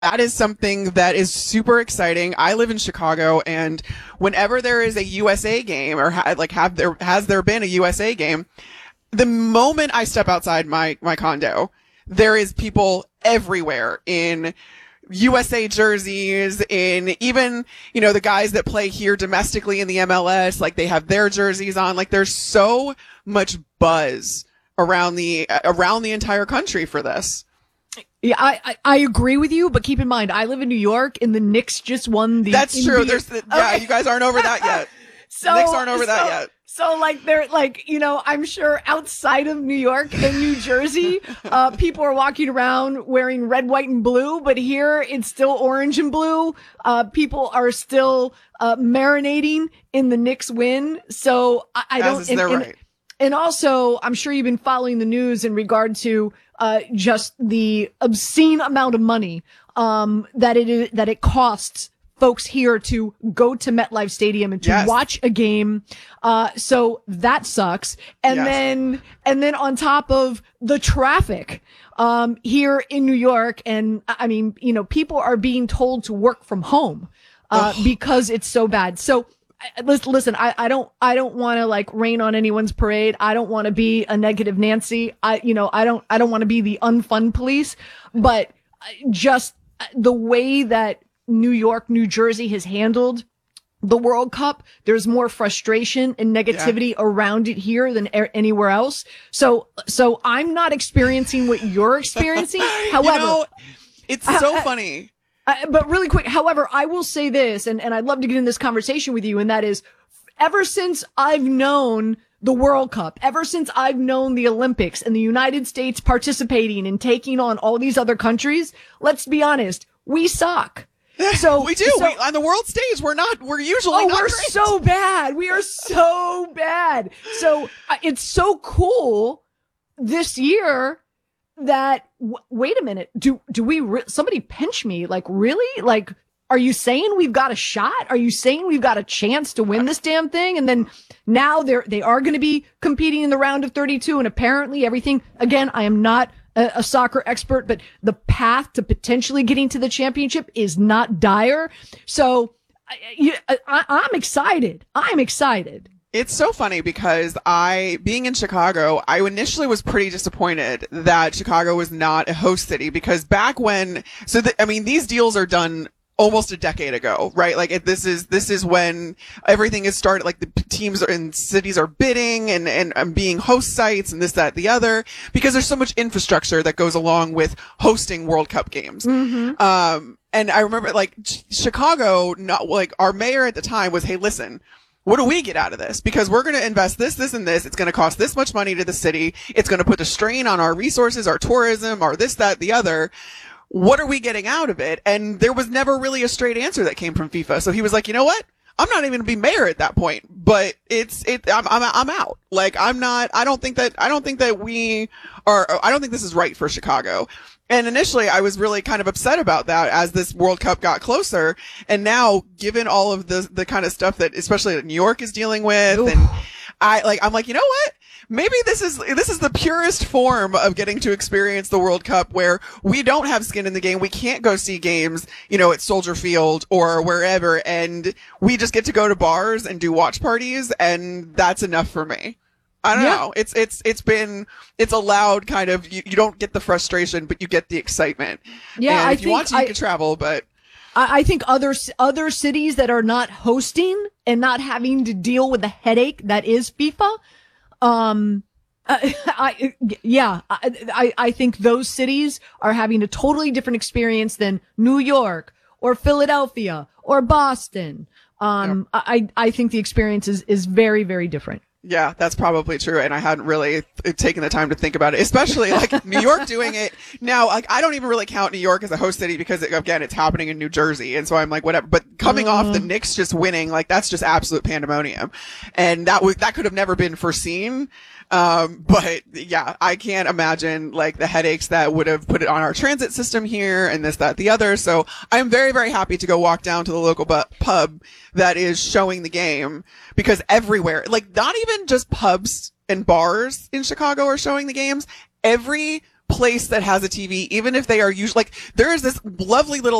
that is something that is super exciting. I live in Chicago, and whenever there is a USA game, or has there been a USA game, the moment I step outside my condo, there is people everywhere in USA jerseys, in even, the guys that play here domestically in the MLS, like they have their jerseys on. Like there's so much buzz around the entire country for this. Yeah, I agree with you, but keep in mind, I live in New York and the Knicks just won the That's true. NBA. You guys aren't over that yet. The Knicks aren't over that yet. So they're I'm sure outside of New York and New Jersey, people are walking around wearing red, white, and blue, but here it's still orange and blue. People are still, marinating in the Knicks win. So I don't, right. And also, I'm sure you've been following the news in regard to, just the obscene amount of money, that it costs folks here to go to MetLife Stadium and to watch a game. So that sucks. And then on top of the traffic, here in New York. And I mean, people are being told to work from home, because it's so bad. So listen, I don't want to rain on anyone's parade. I don't want to be a negative Nancy. I don't want to be the unfun police, but just the way that New York, New Jersey has handled the World Cup, there's more frustration and negativity around it here than anywhere else. So I'm not experiencing what you're experiencing. However, it's so funny. But really quick, however, I will say this, and I'd love to get in this conversation with you, and that is, ever since I've known the World Cup, ever since I've known the Olympics and the United States participating and taking on all these other countries, let's be honest, we suck. So we do. On the world stage, we're usually not we're great. so bad. We are so bad. So it's so cool this year that, wait a minute, do we, somebody pinch me, really? Are you saying we've got a shot? Are you saying we've got a chance to win this damn thing? And then now they are going to be competing in the round of 32. And apparently everything, again, I am not a soccer expert, but the path to potentially getting to the championship is not dire. So I'm excited. I'm excited. It's so funny because being in Chicago, I initially was pretty disappointed that Chicago was not a host city, because back when, these deals are done almost a decade ago, right? This is when everything is started, the teams and cities are bidding and being host sites and this, that, the other, because there's so much infrastructure that goes along with hosting World Cup games. Mm-hmm. And I remember Chicago, our mayor at the time was, hey, listen, what do we get out of this? Because we're going to invest this, and this. It's going to cost this much money to the city. It's going to put a strain on our resources, our tourism, our this, that, the other. What are we getting out of it? And there was never really a straight answer that came from FIFA. So he was like, you know what? I'm not even going to be mayor at that point, but I'm out. I don't think this is right for Chicago. And initially I was really kind of upset about that as this World Cup got closer. And now, given all of the kind of stuff that especially New York is dealing with, Oof. And I'm like, you know what? Maybe this is the purest form of getting to experience the World Cup, where we don't have skin in the game. We can't go see games, at Soldier Field or wherever, and we just get to go to bars and do watch parties, and that's enough for me. I don't know. It's allowed kind of, you don't get the frustration, but you get the excitement. Yeah. And if you want to, you can travel, but I think other cities that are not hosting and not having to deal with the headache that is FIFA, I think those cities are having a totally different experience than New York or Philadelphia or Boston. I think the experience is very, very different. Yeah, that's probably true. And I hadn't really taken the time to think about it, especially New York doing it now. I don't even really count New York as a host city because again, it's happening in New Jersey. And so I'm like, whatever, but coming off the Knicks just winning, that's just absolute pandemonium. And that could have never been foreseen. But yeah, I can't imagine the headaches that would have put it on our transit system here and this, that, the other. So I'm very, very happy to go walk down to the local pub that is showing the game, because everywhere, not even just pubs and bars in Chicago are showing the games. Every place that has a TV, even if they are usually like, there is this lovely little